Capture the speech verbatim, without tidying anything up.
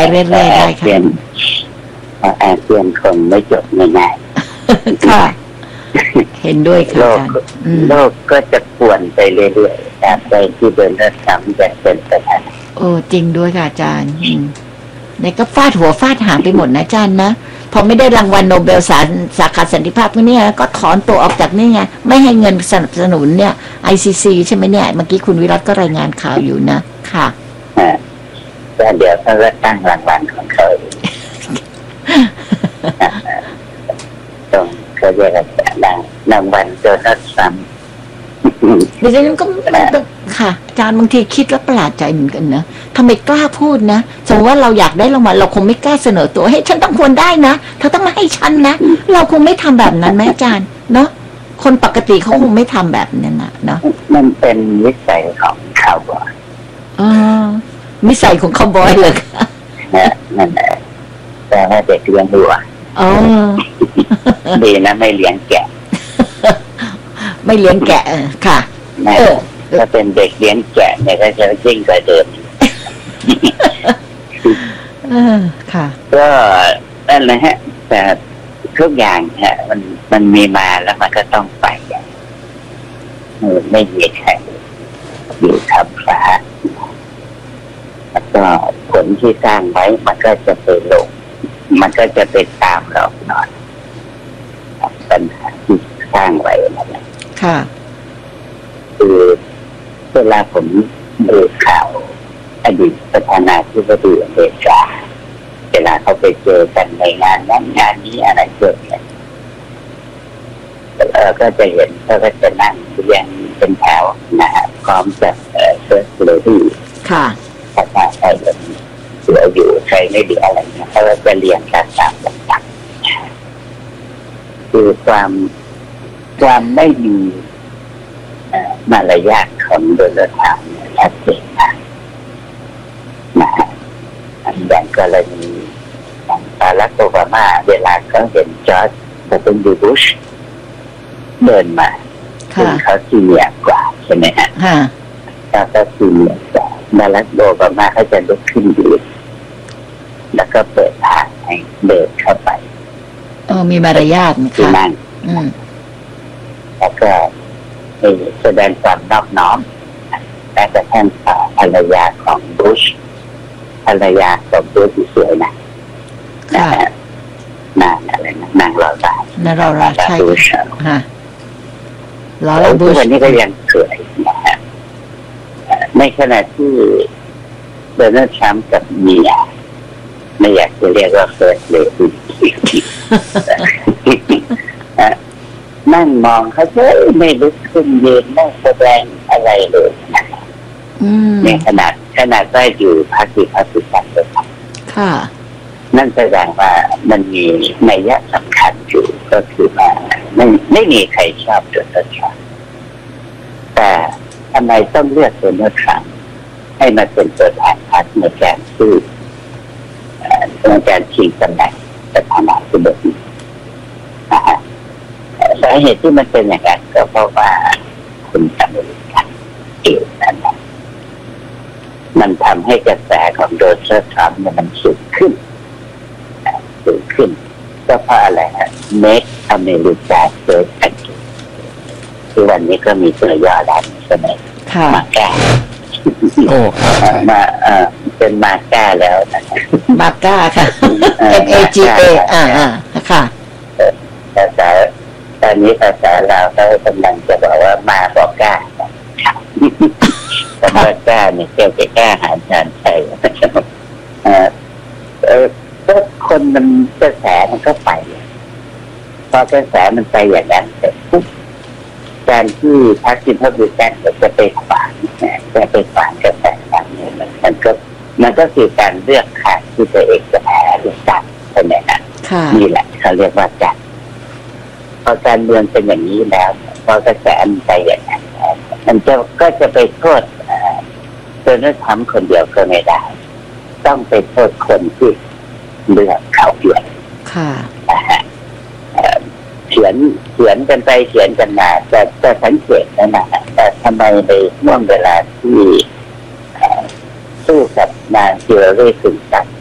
เรื่อยๆได้ค่ะอาเซียนคงไม่จบง่ายๆค่ะเห็นด้วยค่ะอาจารย์โลกก็จะป่วนไปเรื่อยๆแต่ไปที่เดินรถซ้ำจะเป็นประธานโอ้จริงด้วยค่ะอาจารย์ในก็ฟาดหัวฟาดหางไปหมดนะอาจารย์นะพอไม่ได้รางวัลโนเบลสาสาขาสันติภาพพวกนี้ก็ถอนตัวออกจากนี่ไงไม่ให้เงินสนับสนุนเนี่ย ไอ ซี ซี ใช่ไหมเนี่ยเมื่อกี้คุณวิรัตก็รายงานข่าวอยู่นะค่ะแต่เดี๋ยวเขาก็ตั้งรางวัลของเขาตรงเขาเรียกอะไรรางวัลโดนัลด์ทรัมป์ดิฉันก็ค่ะอาจารย์บางทีคิดแล้วประหลาดใจเหมือนกันนะทำไมกล้าพูดนะสมมติว่าเราอยากได้รางวัลเราคงไม่กล้าเสนอตัวให้ฉันต้องควรได้นะเธอต้องมาให้ฉันนะเราคงไม่ทำแบบนั้นไหมอาจารย์เนาะคนปกติเขาคงไม่ทำแบบนั้นนะเนาะมันเป็นวิสัยของคาวบอยอ๋อวิสัยของคาวบอยเลยค่ะนั่นแหละแต่ว่าเด็กเลี้ยงวัวอ๋อดีนะไม่เลี้ยงแกะไม่เลี้ยงแกะค่ะเออถ้าเป็นเด็กเลี้ยงแกะเนี่ยก็จะยิ่งกว่าเดิมเออค่ะก็นั่นแหละฮะแต่ทุกอย่างฮะมันมันมีมาแล้วมันก็ต้องไปไม่มีใครอยู่ทำฟ้าแล้วก็ผลที่สร้างไว้มันก็จะไปลงมันก็จะไปตามเราหน่อยปัญหาที่สร้างไว้นั่นแหละค่ะคือเวลาผมดูข่าวอดีตประธานาธิบดีอเมริกาเวลาเขาไปเจอกันในงานนั้นงานนี้อะไรเกิดเนี่ยเออก็จะเห็นเขาก็จะนั่งเรียงเป็นแถวนะฮะพร้อมกับเอ่อเฟิร์สเลดี้ค่ะถ้าใครแบบเหลืออยู่ใครไม่เหลืออะไรเนี่ยเขาก็จะเรียงกันตามลำดับคือความความไม่มีมารยาทของโดนัลด์ทรัมป์ชัดเจนมากนะฮะอย่างกรณีของบารักโอบามาเวลาเขาเห็นจอร์จดับเบิลยูบุชเดินมาซึ่งเขาซีเนียร์กว่าใช่ไหมฮะเขาก็ซีเนียร์กว่าบารักโอบามาเขาจะลุกขึ้นยืนแล้วก็เปิดทางให้เดินเข้าไปอ๋อมีมารยาทที่นั่งแล้วก็แสดงความนอบน้อมแต่กระทั่งภรรยาของบุชภรรยาของบุชสวยนะนางอะไรนะนางลอร่านาลอร่าใช่ค่ะลอร่าบุชวันนี้ก็ยังสวยนะฮะในขณะที่โดนัลด์ทรัมป์กับเมียไม่อยากจะเรียกว่าเฟิร์สเลดี้นั่งมองเขาเฉยไม่ลุกขึ้นยืนไม่แสดงอะไรเลยนะในขนาดขนาดได้อยู่พักที่พักที่สัตว์เลยครับค่ะนั่นแสดงว่ามันมีนัยสำคัญอยู่ก็คือว่าไม่ไม่มีใครชอบโดนัลด์ทรัมป์แต่ทำไมต้องเลือกโดนัลด์ทรัมป์ให้มาเป็นตัวแทนพรรคในการสู้ในการชิงตำแหน่งประธานาธิบดีนะฮะสาเหตุที่มันเป็นอย่างนั้นก็เพราะว่าคุณอเมริกันเองนั่นแหละมันทำให้กระแสของโดนัลด์ทรัมป์มันสูงขึ้นสูงขึ้นก็เพราะอะไรฮะ Make America Great Again ที่วันนี้ก็มีตัวย่อด้านใช่ไหมมาแก้โอ้มาเอ่อเป็นมาแก้แล้วนะมาแก้ค่ะ M A G A อ่าอ่าค่ะภาษาตอนนี้ภาษาเราเขากำลังจะบอกว่ามาบอกกล้าแต่ว่ากล้าเนี่ยเกี่ยวกับกล้าหาญชาญชัยเอ่อเออก็คนมันกระแสมันก็ไปพอกระแสมันไปอย่างนั้นเสร็จปุ๊บการที่พรรครีพับลิกันจะไปขวางจะไปขวางกระแสแบบนี้มันก็มันก็คือการเลือกข้างที่ตัวเองจะแพ้หรือตัดใช่ไหมฮะนี่แหละเขาเรียกว่าจัดพอการเมืองเป็นอย่างนี้แล้วพอกระแสมันไปอย่างนั้นมันจะก็จะไปโทษโดนัลด์ทรัมป์คนเดียวก็ไม่ได้ต้องไปโทษคนที่เลือกเขาด้วยค่ะเขียนเขียนกันไปเขียนกันมาจะจะสังเกตนะนะแต่ทำไมในช่วงเวลาที่สู้กับนางฮิลลารีคลินตัน